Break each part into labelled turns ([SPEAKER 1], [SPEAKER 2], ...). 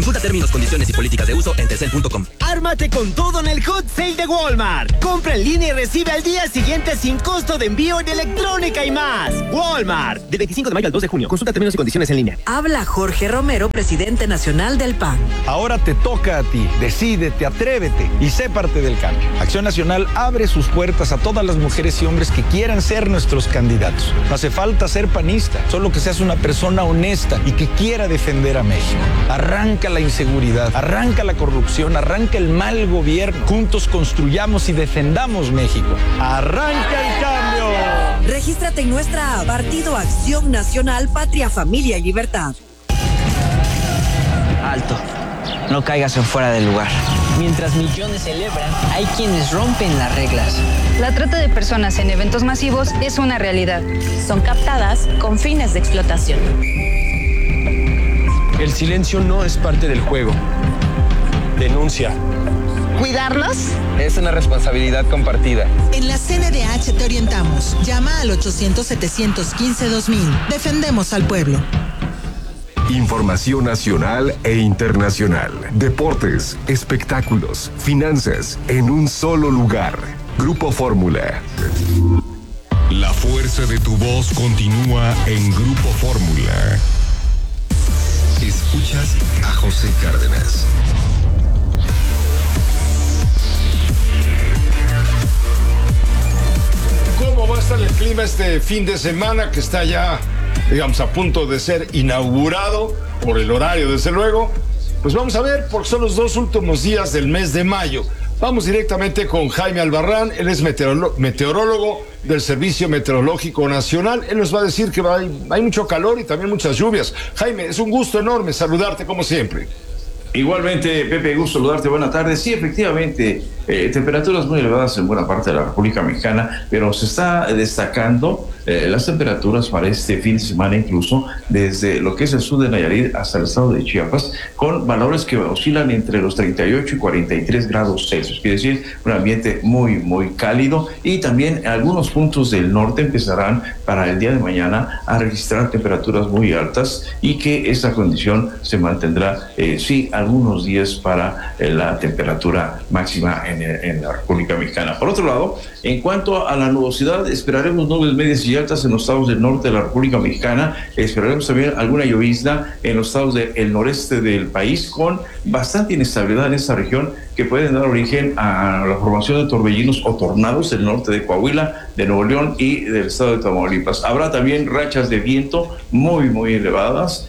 [SPEAKER 1] Consulta términos, condiciones y políticas de uso en telcel.com.
[SPEAKER 2] Ármate con todo en el Hot Sale de Walmart. Compra en línea y recibe al día siguiente sin costo de envío en electrónica y más. Walmart, del 25 de mayo al 2 de junio. Consulta términos y condiciones en línea.
[SPEAKER 3] Habla Jorge Romero, presidente nacional del PAN.
[SPEAKER 4] Ahora te toca a ti. Decídete, atrévete y sé parte del cambio. Acción Nacional abre sus puertas a todas las mujeres y hombres que quieran ser nuestros candidatos. No hace falta ser panista, solo que seas una persona honesta y que quiera defender a México. Arranca la inseguridad, arranca la corrupción, arranca el mal gobierno. Juntos construyamos y defendamos México. ¡Arranca el cambio!
[SPEAKER 3] Regístrate en nuestra app, Partido Acción Nacional, Patria, Familia y Libertad.
[SPEAKER 5] Alto, no caigas en fuera del lugar. Mientras millones celebran, hay quienes rompen las reglas.
[SPEAKER 6] La trata de personas en eventos masivos es una realidad.
[SPEAKER 7] Son captadas con fines de explotación.
[SPEAKER 8] El silencio no es parte del juego. Denuncia.
[SPEAKER 9] ¿Cuidarnos?
[SPEAKER 10] Es una responsabilidad compartida.
[SPEAKER 11] En la CNDH te orientamos. Llama al 800-715-2000. Defendemos al pueblo.
[SPEAKER 12] Información nacional e internacional. Deportes, espectáculos, finanzas, en un solo lugar. Grupo Fórmula.
[SPEAKER 13] La fuerza de tu voz continúa en Grupo Fórmula. Escuchas a José Cárdenas.
[SPEAKER 14] ¿Cómo va a estar el clima este fin de semana que está ya, digamos, a punto de ser inaugurado por el horario, desde luego? Pues vamos a ver, porque son los 2 últimos días del mes de mayo. Vamos directamente con Jaime Albarrán. Él es meteorólogo del Servicio Meteorológico Nacional. Él nos va a decir que hay mucho calor y también muchas lluvias. Jaime, es un gusto enorme saludarte como siempre.
[SPEAKER 15] Igualmente, Pepe, gusto saludarte, buenas tardes. Sí, efectivamente, temperaturas muy elevadas en buena parte de la República Mexicana, pero se está destacando las temperaturas para este fin de semana, incluso desde lo que es el sur de Nayarit hasta el estado de Chiapas, con valores que oscilan entre los 38 y 43 grados Celsius, quiere decir un ambiente muy, muy cálido, y también algunos puntos del norte empezarán para el día de mañana a registrar temperaturas muy altas, y que esta condición se mantendrá, sí, algunos días para la temperatura máxima en la República Mexicana. Por otro lado, en cuanto a la nubosidad, esperaremos nubes medias y altas en los estados del norte de la República Mexicana. Esperaremos también alguna llovizna en los estados del noreste del país, con bastante inestabilidad en esta región, que pueden dar origen a la formación de torbellinos o tornados del norte de Coahuila, de Nuevo León y del estado de Tamaulipas. Habrá también rachas de viento muy, muy elevadas,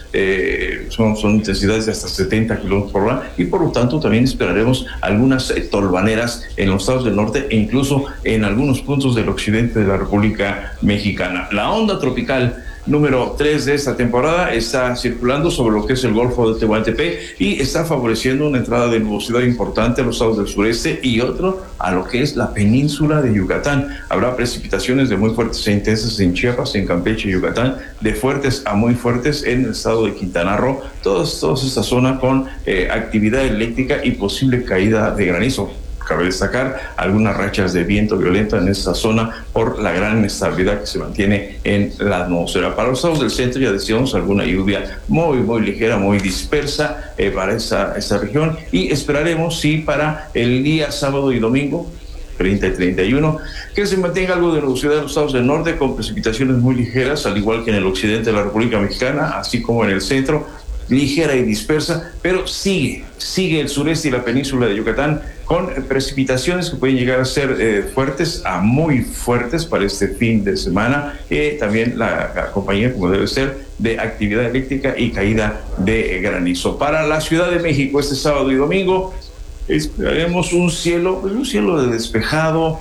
[SPEAKER 15] son intensidades de hasta 70 kilómetros por hora, y por lo tanto también esperaremos algunas tolvaneras en los estados del norte e incluso en algunos puntos del occidente de la República Mexicana. La onda tropical número 3 de esta temporada está circulando sobre lo que es el Golfo de Tehuantepec y está favoreciendo una entrada de nubosidad importante a los estados del sureste y otro a lo que es la península de Yucatán. Habrá precipitaciones de muy fuertes e intensas en Chiapas, en Campeche y Yucatán, de fuertes a muy fuertes en el estado de Quintana Roo, toda esta zona con actividad eléctrica y posible caída de granizo. Cabe destacar algunas rachas de viento violenta en esta zona por la gran inestabilidad que se mantiene en la atmósfera. Para los estados del centro ya decíamos alguna lluvia muy, muy ligera, muy dispersa para esta región, y esperaremos, sí, para el día sábado y domingo, 30 y 31, que se mantenga algo de nubosidad en los estados del norte con precipitaciones muy ligeras, al igual que en el occidente de la República Mexicana, así como en el centro, ligera y dispersa, pero sigue el sureste y la península de Yucatán con precipitaciones que pueden llegar a ser fuertes a muy fuertes para este fin de semana, también la compañía, como debe ser, de actividad eléctrica y caída de granizo. Para la Ciudad de México este sábado y domingo esperaremos un cielo despejado,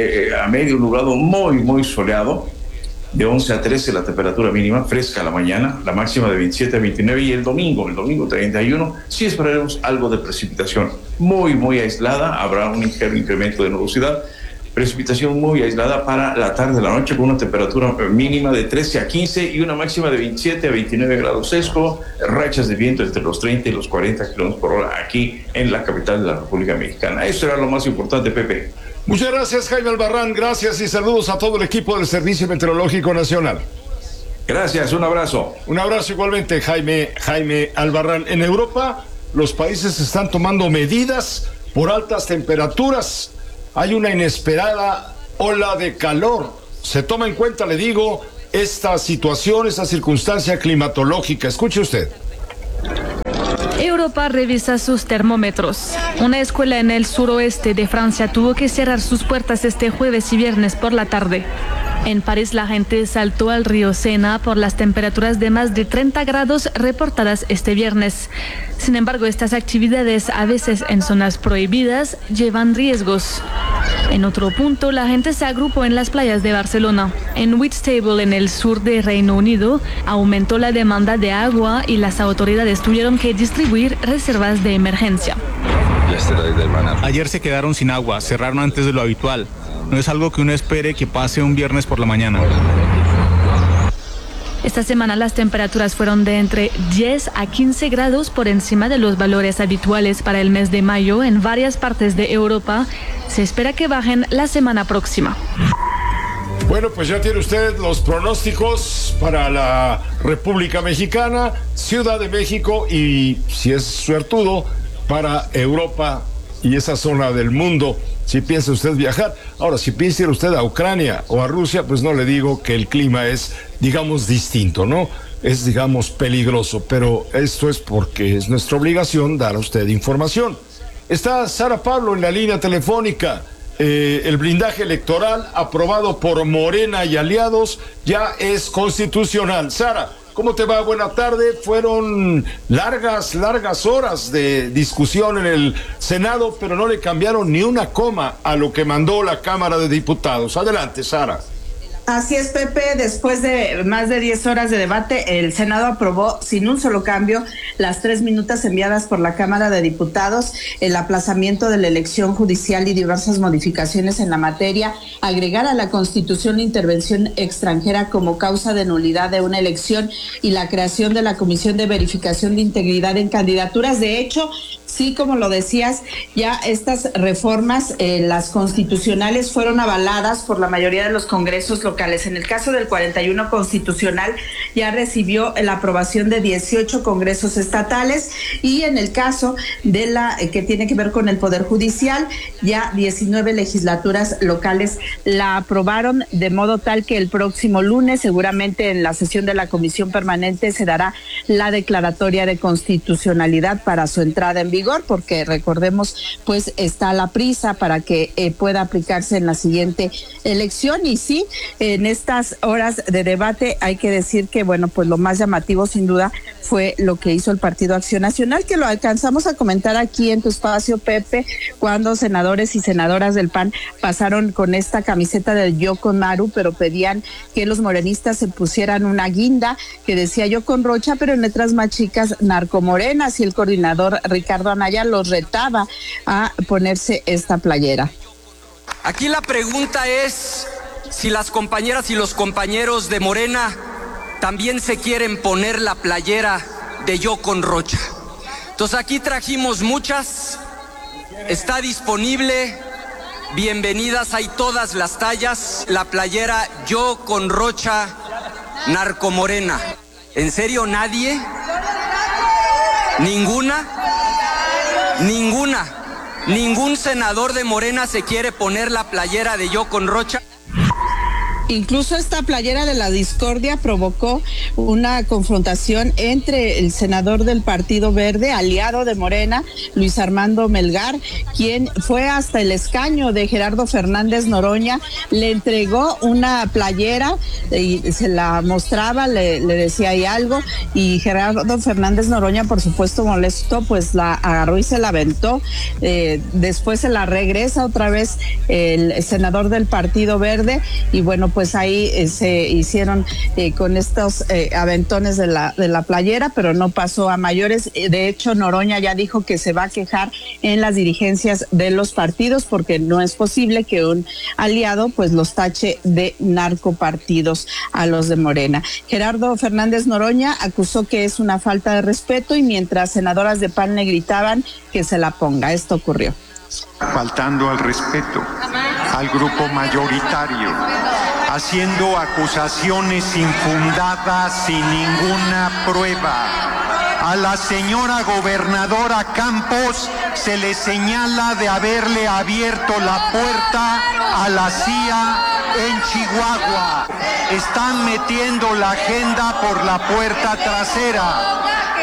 [SPEAKER 15] a medio nublado, muy, muy soleado, de 11 a 13 la temperatura mínima, fresca a la mañana, la máxima de 27 a 29, y el domingo 31, sí esperaremos algo de precipitación muy, muy aislada, habrá un ligero incremento de nubosidad, precipitación muy aislada para la tarde, la noche, con una temperatura mínima de 13 a 15 y una máxima de 27 a 29 grados Celsius, rachas de viento entre los 30 y los 40 kilómetros por hora aquí en la capital de la República Mexicana. Eso era lo más importante, Pepe.
[SPEAKER 14] Muchas gracias, Jaime Albarrán. Gracias y saludos a todo el equipo del Servicio Meteorológico Nacional.
[SPEAKER 15] Gracias, un abrazo.
[SPEAKER 14] Un abrazo igualmente, Jaime Albarrán. En Europa los países están tomando medidas por altas temperaturas. Hay una inesperada ola de calor. Se toma en cuenta, le digo, esta situación, esta circunstancia climatológica. Escuche usted.
[SPEAKER 9] Europa revisa sus termómetros. Una escuela en el suroeste de Francia tuvo que cerrar sus puertas este jueves y viernes por la tarde. En París la gente saltó al río Sena por las temperaturas de más de 30 grados reportadas este viernes. Sin embargo, estas actividades, a veces en zonas prohibidas, llevan riesgos. En otro punto, la gente se agrupó en las playas de Barcelona. En Whitstable, en el sur de Reino Unido, aumentó la demanda de agua y las autoridades tuvieron que distribuir reservas de emergencia.
[SPEAKER 16] Ayer se quedaron sin agua, cerraron antes de lo habitual. No es algo que uno espere que pase un viernes por la mañana.
[SPEAKER 9] Esta semana las temperaturas fueron de entre 10 a 15 grados por encima de los valores habituales para el mes de mayo en varias partes de Europa. Se espera que bajen la semana próxima.
[SPEAKER 14] Bueno, pues ya tiene usted los pronósticos para la República Mexicana, Ciudad de México y, si es suertudo, para Europa y esa zona del mundo. Si piensa usted viajar, ahora si piensa ir usted a Ucrania o a Rusia, pues no le digo que el clima es, digamos, distinto, ¿no? Es, digamos, peligroso, pero esto es porque es nuestra obligación dar a usted información. Está Sara Pablo en la línea telefónica. El blindaje electoral aprobado por Morena y aliados ya es constitucional. Sara, ¿cómo te va? Buena tarde. Fueron largas horas de discusión en el Senado, pero no le cambiaron ni una coma a lo que mandó la Cámara de Diputados. Adelante, Sara.
[SPEAKER 17] Así es, Pepe. Después de más de 10 horas de debate, el Senado aprobó sin un solo cambio las 3 minutas enviadas por la Cámara de Diputados, el aplazamiento de la elección judicial y diversas modificaciones en la materia, agregar a la Constitución la intervención extranjera como causa de nulidad de una elección y la creación de la Comisión de Verificación de Integridad en Candidaturas. De hecho, sí, como lo decías, ya estas reformas, las constitucionales, fueron avaladas por la mayoría de los congresos locales. En el caso del 41 constitucional, ya recibió la aprobación de 18 congresos estatales, y en el caso de la que tiene que ver con el Poder Judicial, ya 19 legislaturas locales la aprobaron, de modo tal que el próximo lunes, seguramente en la sesión de la Comisión Permanente, se dará la declaratoria de constitucionalidad para su entrada en vigor, porque recordemos, pues está la prisa para que pueda aplicarse en la siguiente elección. Y sí, en estas horas de debate hay que decir que, bueno, pues lo más llamativo sin duda fue lo que hizo el Partido Acción Nacional, que lo alcanzamos a comentar aquí en tu espacio, Pepe, cuando senadores y senadoras del PAN pasaron con esta camiseta de Yo con Maru, pero pedían que los morenistas se pusieran una guinda que decía Yo con Rocha, pero en letras más chicas, Narcomorenas, y el coordinador Ricardo Anaya los retaba a ponerse esta playera.
[SPEAKER 18] Aquí la pregunta es si las compañeras y los compañeros de Morena también se quieren poner la playera de Yo con Rocha. Entonces aquí trajimos muchas, está disponible, bienvenidas, hay todas las tallas, la playera Yo con Rocha, Narcomorena. ¿En serio nadie? ¿Ninguna? ¿Ningún senador de Morena se quiere poner la playera de Yo con Rocha?
[SPEAKER 17] Incluso esta playera de la discordia provocó una confrontación entre el senador del Partido Verde, aliado de Morena, Luis Armando Melgar, quien fue hasta el escaño de Gerardo Fernández Noroña, le entregó una playera y se la mostraba, le decía ahí algo, y Gerardo Fernández Noroña, por supuesto molesto, pues la agarró y se la aventó. Después se la regresa otra vez el senador del Partido Verde, y bueno, pues ahí se hicieron con estos aventones de la playera, pero no pasó a mayores. De hecho, Noroña ya dijo que se va a quejar en las dirigencias de los partidos, porque no es posible que un aliado pues los tache de narcopartidos a los de Morena. Gerardo Fernández Noroña acusó que es una falta de respeto, y mientras senadoras de PAN le gritaban que se la ponga. Esto ocurrió.
[SPEAKER 19] Faltando al respeto al grupo mayoritario, haciendo acusaciones infundadas sin ninguna prueba, A la señora gobernadora Campos se le señala de haberle abierto la puerta a la CIA en Chihuahua. Están metiendo la agenda por la puerta trasera.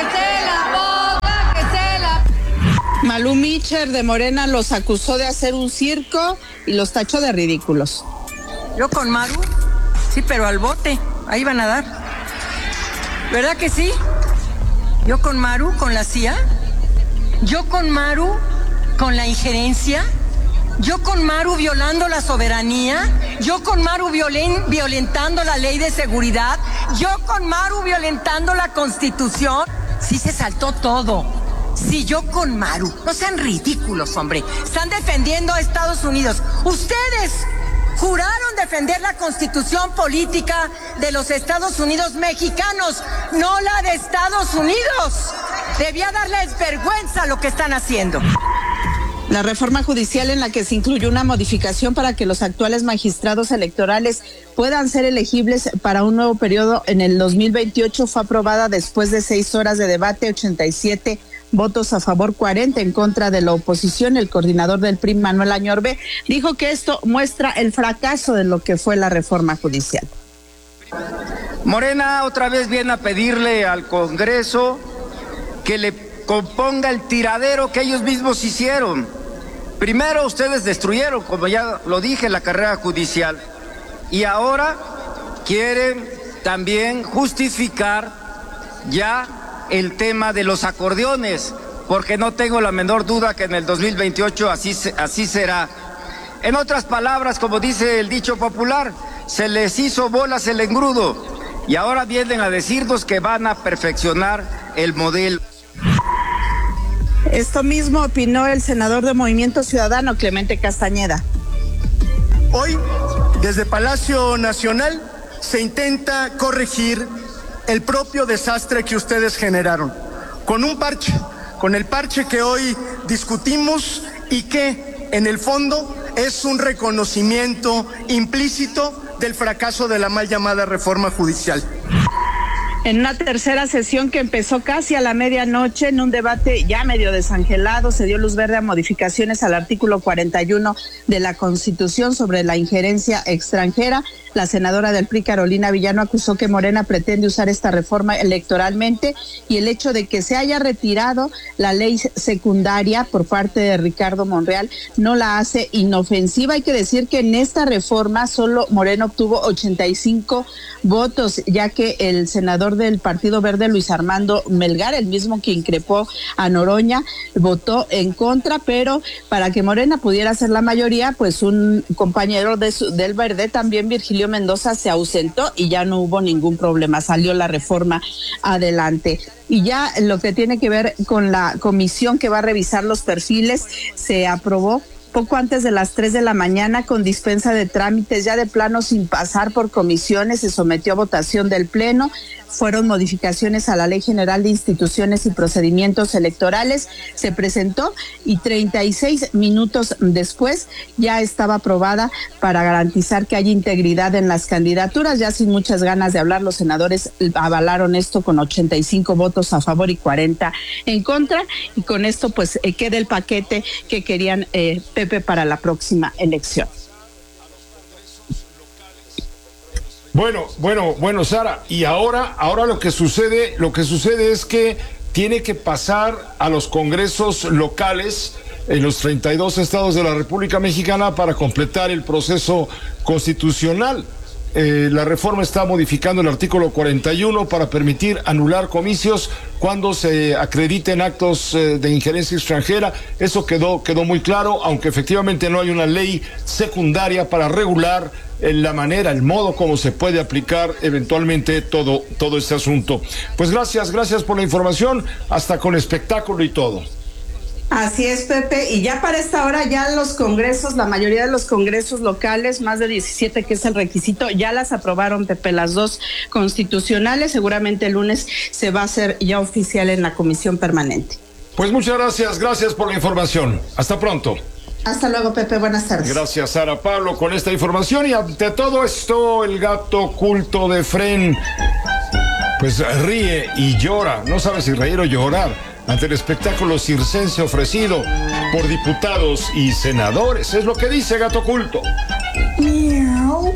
[SPEAKER 17] Malú Micher de Morena los acusó de hacer un circo y los tachó de ridículos.
[SPEAKER 20] Yo con Maru, sí, pero al bote, ahí van a dar. ¿Verdad que sí? Yo con Maru, con la CIA. Yo con Maru, con la injerencia. Yo con Maru violando la soberanía. Yo con Maru violentando la ley de seguridad. Yo con Maru violentando la Constitución. Sí se saltó todo. Sí, yo con Maru. No sean ridículos, hombre. Están defendiendo a Estados Unidos. Ustedes juraron defender la Constitución política de los Estados Unidos mexicanos, no la de Estados Unidos. Debía darles vergüenza lo que están haciendo.
[SPEAKER 17] La reforma judicial en la que se incluyó una modificación para que los actuales magistrados electorales puedan ser elegibles para un nuevo periodo en el 2028 fue aprobada después de 6 horas de debate, 87 votos a favor, 40 en contra de la oposición. El coordinador del PRI, Manuel Añorbe, dijo que esto muestra el fracaso de lo que fue la reforma judicial.
[SPEAKER 21] Morena otra vez viene a pedirle al Congreso que le componga el tiradero que ellos mismos hicieron. Primero ustedes destruyeron, como ya lo dije, la carrera judicial, y ahora quieren también justificar ya el tema de los acordeones, porque no tengo la menor duda que en el 2028 así será. En otras palabras, como dice el dicho popular, se les hizo bolas el engrudo y ahora vienen a decirnos que van a perfeccionar el modelo.
[SPEAKER 17] Esto mismo opinó el senador de Movimiento Ciudadano, Clemente Castañeda.
[SPEAKER 22] Hoy, desde Palacio Nacional, se intenta corregir el propio desastre que ustedes generaron, con un parche, con el parche que hoy discutimos y que, en el fondo, es un reconocimiento implícito del fracaso de la mal llamada reforma judicial.
[SPEAKER 17] En una tercera sesión que empezó casi a la medianoche, en un debate ya medio desangelado, se dio luz verde a modificaciones al artículo 41 de la Constitución sobre la injerencia extranjera. La senadora del PRI, Carolina Villano, acusó que Morena pretende usar esta reforma electoralmente y el hecho de que se haya retirado la ley secundaria por parte de Ricardo Monreal no la hace inofensiva. Hay que decir que en esta reforma solo Morena obtuvo 85 votos, ya que el senador del Partido Verde, Luis Armando Melgar, el mismo que increpó a Noroña, votó en contra, pero para que Morena pudiera ser la mayoría, pues un compañero del Verde, también Virgilio Mendoza, se ausentó y ya no hubo ningún problema, salió la reforma adelante. Y ya lo que tiene que ver con la comisión que va a revisar los perfiles, se aprobó poco antes de las 3 de la mañana con dispensa de trámites, ya de plano sin pasar por comisiones, se sometió a votación del Pleno. Fueron modificaciones a la Ley General de Instituciones y Procedimientos Electorales, se presentó y 36 minutos después ya estaba aprobada para garantizar que haya integridad en las candidaturas. Ya sin muchas ganas de hablar, los senadores avalaron esto con 85 votos a favor y 40 en contra, y con esto pues queda el paquete que querían Pepe para la próxima elección.
[SPEAKER 14] Bueno, Sara, y ahora lo que sucede es que tiene que pasar a los congresos locales en los 32 estados de la República Mexicana para completar el proceso constitucional. La reforma está modificando el artículo 41 para permitir anular comicios cuando se acrediten actos de injerencia extranjera. Eso quedó muy claro, aunque efectivamente no hay una ley secundaria para regular la manera, el modo como se puede aplicar eventualmente todo este asunto. Pues gracias por la información, hasta con espectáculo y todo.
[SPEAKER 17] Así es, Pepe, y ya para esta hora ya los congresos, la mayoría de los congresos locales, más de 17 que es el requisito, ya las aprobaron, Pepe, las dos constitucionales. Seguramente el lunes se va a hacer ya oficial en la comisión permanente.
[SPEAKER 14] Pues muchas gracias por la información. Hasta pronto.
[SPEAKER 17] Hasta luego, Pepe, buenas tardes.
[SPEAKER 14] Gracias, Sara Pablo, con esta información. Y ante todo esto, el gato oculto de Fren pues ríe y llora, no sabe si reír o llorar, ante el espectáculo circense ofrecido por diputados y senadores. Es lo que dice Gato Oculto.
[SPEAKER 1] Miau.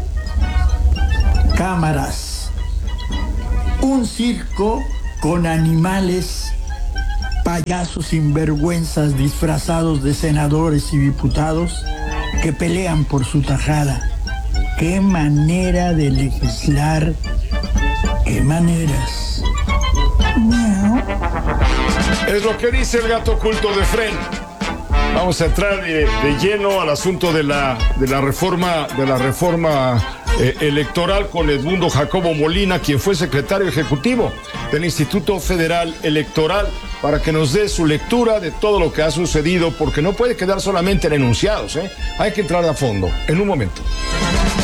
[SPEAKER 1] Cámaras. Un circo con animales, payasos sinvergüenzas disfrazados de senadores y diputados que pelean por su tajada. ¡Qué manera de legislar! ¡Qué maneras! Miau.
[SPEAKER 14] Es lo que dice el Gato Oculto de Fren. Vamos a entrar de lleno al asunto de la reforma electoral con Edmundo Jacobo Molina, quien fue secretario ejecutivo del Instituto Federal Electoral, para que nos dé su lectura de todo lo que ha sucedido, porque no puede quedar solamente en enunciados, ¿eh? Hay que entrar a fondo en un momento.